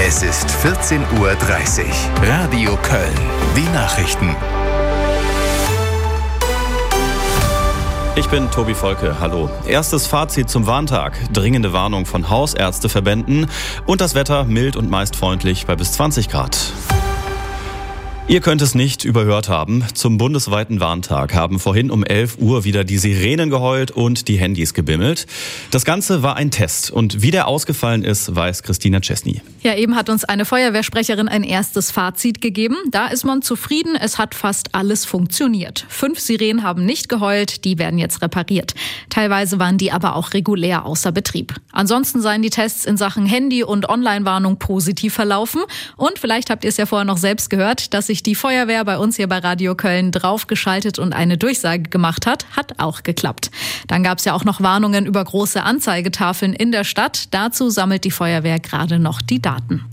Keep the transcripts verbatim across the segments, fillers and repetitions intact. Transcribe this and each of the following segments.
Es ist vierzehn Uhr dreißig. Radio Köln. Die Nachrichten. Ich bin Tobi Volke, hallo. Erstes Fazit zum Warntag. Dringende Warnung von Hausärzteverbänden und das Wetter mild und meist freundlich bei bis zwanzig Grad. Ihr könnt es nicht überhört haben. Zum bundesweiten Warntag haben vorhin um elf Uhr wieder die Sirenen geheult und die Handys gebimmelt. Das Ganze war ein Test und wie der ausgefallen ist, weiß Christina Czesny. Ja, eben hat uns eine Feuerwehrsprecherin ein erstes Fazit gegeben. Da ist man zufrieden, es hat fast alles funktioniert. Fünf Sirenen haben nicht geheult, die werden jetzt repariert. Teilweise waren die aber auch regulär außer Betrieb. Ansonsten seien die Tests in Sachen Handy- und Online-Warnung positiv verlaufen. Und vielleicht habt ihr es ja vorher noch selbst gehört, dass sich die Feuerwehr bei uns hier bei Radio Köln draufgeschaltet und eine Durchsage gemacht hat, hat auch geklappt. Dann gab es ja auch noch Warnungen über große Anzeigetafeln in der Stadt. Dazu sammelt die Feuerwehr gerade noch die Daten.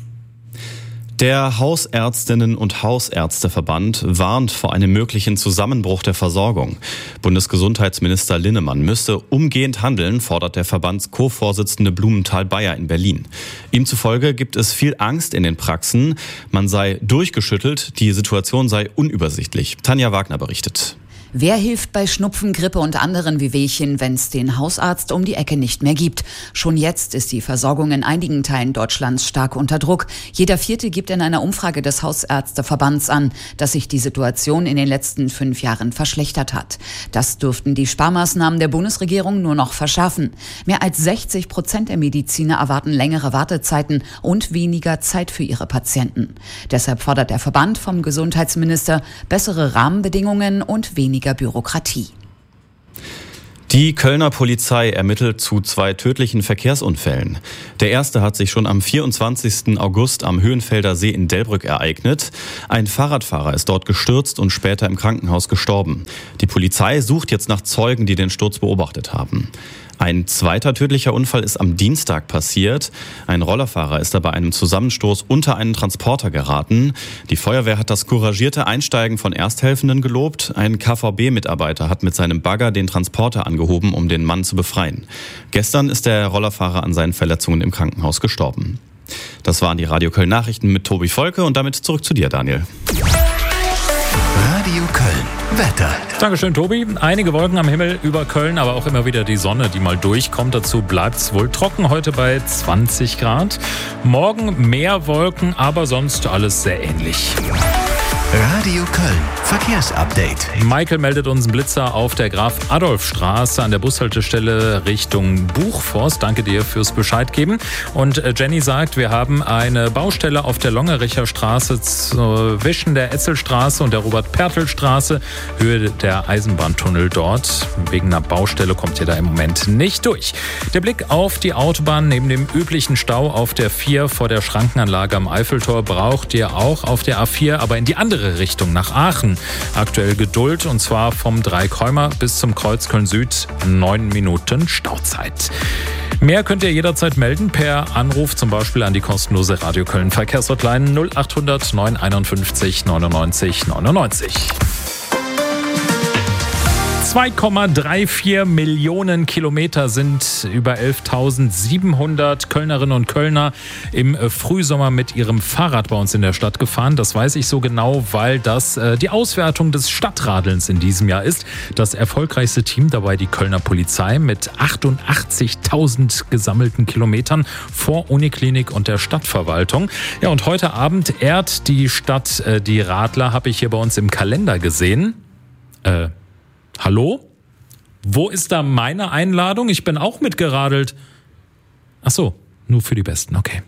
Der Hausärztinnen- und Hausärzteverband warnt vor einem möglichen Zusammenbruch der Versorgung. Bundesgesundheitsminister Linnemann müsste umgehend handeln, fordert der Verbands-Co-Vorsitzende Blumenthal-Beyer in Berlin. Ihm zufolge gibt es viel Angst in den Praxen. Man sei durchgeschüttelt, die Situation sei unübersichtlich. Tanja Wagner berichtet. Wer hilft bei Schnupfen, Grippe und anderen Wehwehchen, wenn es den Hausarzt um die Ecke nicht mehr gibt? Schon jetzt ist die Versorgung in einigen Teilen Deutschlands stark unter Druck. Jeder Vierte gibt in einer Umfrage des Hausärzteverbands an, dass sich die Situation in den letzten fünf Jahren verschlechtert hat. Das dürften die Sparmaßnahmen der Bundesregierung nur noch verschärfen. Mehr als sechzig Prozent der Mediziner erwarten längere Wartezeiten und weniger Zeit für ihre Patienten. Deshalb fordert der Verband vom Gesundheitsminister bessere Rahmenbedingungen und weniger Bürokratie. Die Kölner Polizei ermittelt zu zwei tödlichen Verkehrsunfällen. Der erste hat sich schon am vierundzwanzigsten August am Höhenfelder See in Delbrück ereignet. Ein Fahrradfahrer ist dort gestürzt und später im Krankenhaus gestorben. Die Polizei sucht jetzt nach Zeugen, die den Sturz beobachtet haben. Ein zweiter tödlicher Unfall ist am Dienstag passiert. Ein Rollerfahrer ist da bei einem Zusammenstoß unter einen Transporter geraten. Die Feuerwehr hat das couragierte Einsteigen von Ersthelfenden gelobt. Ein K V B-Mitarbeiter hat mit seinem Bagger den Transporter angehoben, um den Mann zu befreien. Gestern ist der Rollerfahrer an seinen Verletzungen im Krankenhaus gestorben. Das waren die Radio Köln Nachrichten mit Tobi Volke und damit zurück zu dir, Daniel. Radio Köln. Wetter. Dankeschön, Tobi. Einige Wolken am Himmel über Köln, aber auch immer wieder die Sonne, die mal durchkommt. Dazu bleibt es wohl trocken, heute bei zwanzig Grad. Morgen mehr Wolken, aber sonst alles sehr ähnlich. Radio Köln. Verkehrsupdate. Michael meldet uns einen Blitzer auf der Graf-Adolf-Straße an der Bushaltestelle Richtung Buchforst. Danke dir fürs Bescheid geben. Und Jenny sagt, wir haben eine Baustelle auf der Longericher Straße zwischen der Etzelstraße und der Robert-Pertl-Straße. Höhe der Eisenbahntunnel dort. Wegen einer Baustelle kommt ihr da im Moment nicht durch. Der Blick auf die Autobahn neben dem üblichen Stau auf der vier vor der Schrankenanlage am Eiffeltor braucht ihr auch auf der A vier, aber in die andere Richtung nach Aachen. Aktuell Geduld und zwar vom Dreikäumer bis zum Kreuz Köln-Süd. Neun Minuten Stauzeit. Mehr könnt ihr jederzeit melden per Anruf, zum Beispiel an die kostenlose Radio Köln Verkehrshotline null acht hundert neun einundfünfzig neunundneunzig neunundneunzig. zwei Komma vierunddreißig Millionen Kilometer sind über elftausendsiebenhundert Kölnerinnen und Kölner im Frühsommer mit ihrem Fahrrad bei uns in der Stadt gefahren. Das weiß ich so genau, weil das äh, die Auswertung des Stadtradelns in diesem Jahr ist. Das erfolgreichste Team dabei die Kölner Polizei mit achtundachtzigtausend gesammelten Kilometern vor Uniklinik und der Stadtverwaltung. Ja, und heute Abend ehrt die Stadt äh, die Radler, habe ich hier bei uns im Kalender gesehen. Äh, Hallo? Wo ist da meine Einladung? Ich bin auch mitgeradelt. Ach so, nur für die Besten, okay.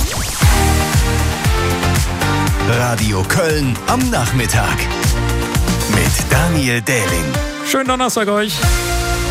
Radio Köln am Nachmittag mit Daniel Dehling. Schönen Donnerstag euch.